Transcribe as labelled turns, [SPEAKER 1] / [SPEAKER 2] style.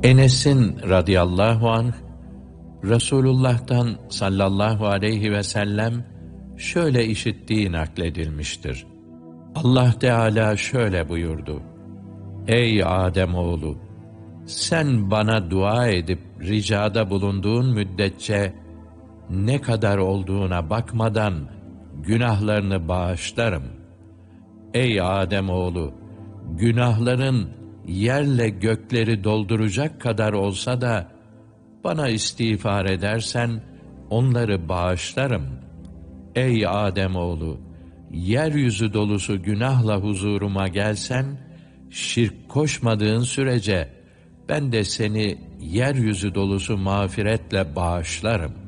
[SPEAKER 1] Enes'in radıyallahu anh, Resulullah'tan sallallahu aleyhi ve sellem şöyle işittiği nakledilmiştir. Allah Teala şöyle buyurdu: Ey Ademoğlu! Sen bana dua edip ricada bulunduğun müddetçe ne kadar olduğuna bakmadan günahlarını bağışlarım. Ey Ademoğlu! Günahların yerle gökleri dolduracak kadar olsa da bana istiğfar edersen onları bağışlarım. Ey Ademoğlu! Yeryüzü dolusu günahla huzuruma gelsen, şirk koşmadığın sürece ben de seni yeryüzü dolusu mağfiretle bağışlarım.